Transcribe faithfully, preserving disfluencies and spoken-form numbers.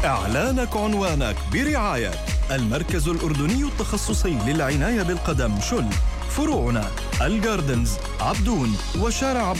إعلانك عنوانك برعاية المركز الأردني التخصصي للعناية بالقدم شل. فروعنا الجاردنز، عبدون، وشارع